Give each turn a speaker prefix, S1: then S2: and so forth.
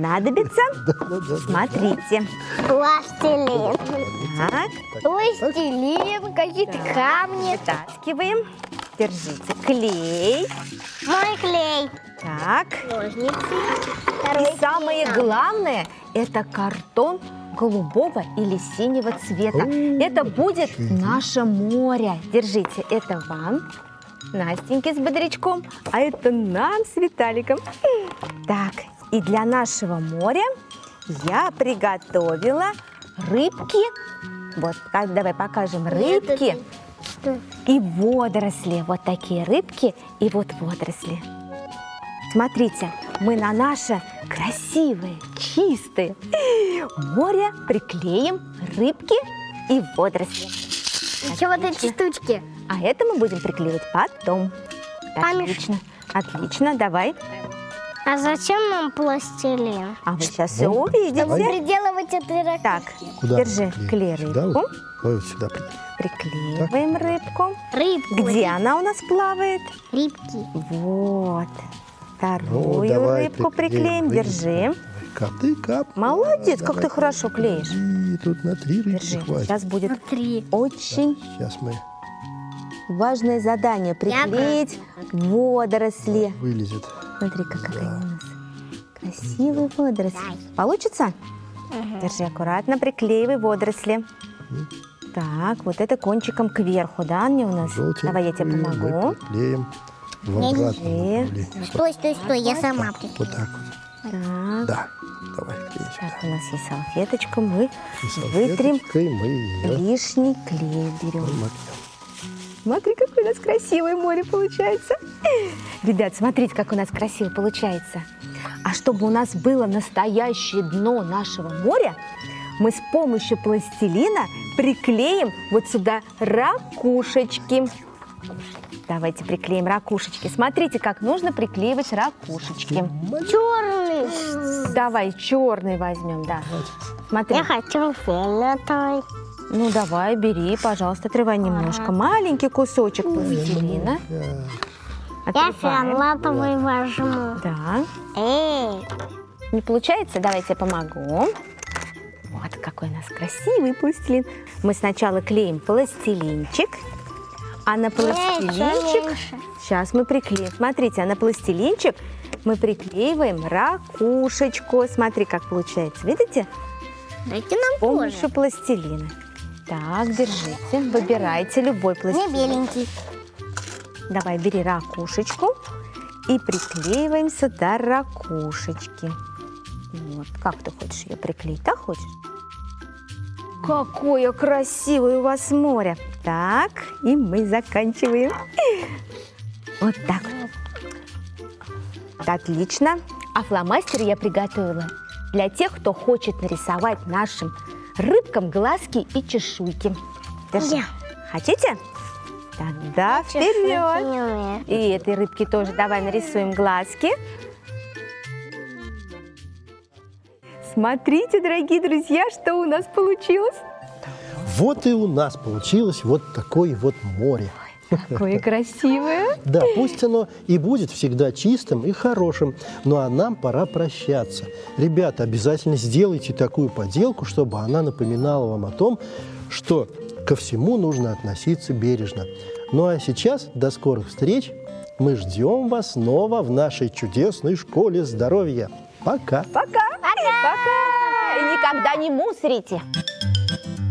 S1: понадобится? Смотрите.
S2: Пластилин.
S1: Так,
S2: Пластилин, какие-то камни.
S1: вытаскиваем. Держите. Клей.
S2: Мой клей.
S1: Так.
S2: Ножницы.
S1: И самое главное, это картон голубого или синего цвета. Это будет наше море. Держите, это вам, Настеньке с Бодрячком, а это нам с Виталиком. Так, и для нашего моря я приготовила рыбки. Вот, давай покажем рыбки и водоросли. Вот такие рыбки и вот водоросли. Смотрите, мы на наше красивое, чистое море приклеим рыбки и водоросли.
S2: Еще вот эти штучки.
S1: А это мы будем приклеивать потом. Отлично, отлично, давай.
S2: А зачем нам пластилин?
S1: А вы сейчас все увидите.
S2: Чтобы приделывать этой ракетки.
S1: Так,
S3: Куда
S1: держи,
S3: мы
S1: клей
S3: Сюда
S1: рыбку.
S3: вот? Давай вот сюда
S1: Приклеиваем рыбку.
S2: Рыбку.
S1: Где она у нас плавает?
S2: Рыбки.
S1: Вот.
S3: Ну,
S1: Вторую
S3: давай
S1: рыбку приклеим. Держи.
S3: Кап, ты кап.
S1: Молодец, как
S3: Давай.
S1: ты хорошо клеишь.
S3: И тут на 3 рыбки
S1: Держи.
S3: хватит.
S1: Сейчас будет
S2: Смотри.
S1: очень
S3: Сейчас мы
S1: важное задание. Приклеить водоросли.
S3: вылезет.
S1: Смотри, какая у нас красивые водоросли. Получится? Держи аккуратно, приклеивай водоросли. Так, вот это кончиком кверху, да, они у нас?
S3: Желтенькую
S1: Давай я тебе
S3: мы
S1: помогу.
S3: приклеим в обратном направлении.
S2: Стой, я сама приклею.
S3: Вот так вот.
S1: Так,
S3: Да. Давай клеим сюда.
S1: так, у нас есть салфеточка, мы
S3: И
S1: вытрем
S3: салфеточкой мы ее
S1: лишний клей берем.
S3: макнем.
S1: Смотри, какое у нас красивое море получается. Ребят, смотрите, как у нас красиво получается. А чтобы у нас было настоящее дно нашего моря, мы с помощью пластилина приклеим вот сюда ракушечки. Давайте приклеим ракушечки. Смотрите, как нужно приклеивать ракушечки.
S2: Черный.
S1: Давай черный возьмем, да. Смотри.
S2: Я хочу фиолетовый.
S1: Ну, давай, бери, пожалуйста, отрывай немножко. Маленький кусочек пластилина.
S2: Я
S1: Отрываем.
S2: фиолетовый возьму.
S1: Да.
S2: Эй,
S1: Не получается? Давай я тебе помогу. Вот какой у нас красивый пластилин. Мы сначала клеим пластилинчик, а на пластилинчик...
S2: меньше.
S1: Сейчас мы приклеим. Смотрите, а на пластилинчик мы приклеиваем ракушечку. Смотри, как получается. Видите?
S2: дайте
S1: С
S2: нам
S1: помощью
S2: тоже.
S1: пластилина. Так, держите. Выбирайте любой
S2: Мне
S1: пластилин.
S2: беленький.
S1: Давай, бери ракушечку и приклеиваем сюда ракушечки. Вот, как ты хочешь ее приклеить? Так хочешь? Какое красивое у вас море. Так, и мы заканчиваем. Вот так вот. Отлично. А фломастер я приготовила для тех, кто хочет нарисовать нашим рыбкам глазки и чешуйки. Держи.
S2: Я.
S1: Хотите? Тогда
S2: Чешуйки
S1: вперед.
S2: не умею.
S1: И этой рыбке тоже давай нарисуем глазки. Смотрите, дорогие друзья, что у нас получилось.
S3: Вот и у нас получилось вот такое вот море.
S1: Какое красивое.
S3: Да, пусть оно и будет всегда чистым и хорошим, ну а нам пора прощаться. Ребята, обязательно сделайте такую поделку, чтобы она напоминала вам о том, что ко всему нужно относиться бережно. Ну а сейчас до скорых встреч. Мы ждем вас снова в нашей чудесной школе здоровья. Пока!
S1: Пока. Пока. И никогда не мусорите.